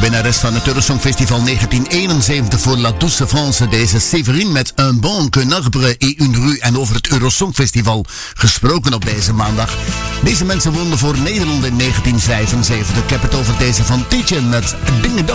winnares van het Eurosongfestival 1971 voor La Douce France, deze Séverine met Un bon qu'un arbre et une rue. En over het Eurosongfestival gesproken op deze maandag. Deze mensen woonden voor Nederland in 1975. Ik heb het over deze van Tietjen met Dingen